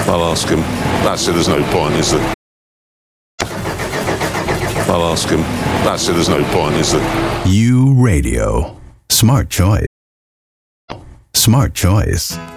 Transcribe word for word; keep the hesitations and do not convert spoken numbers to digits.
I'll ask him. That's it, there's no point, is there? I'll ask him. That's it, there's no point, is there? You Radio. Smart choice. Smart choice.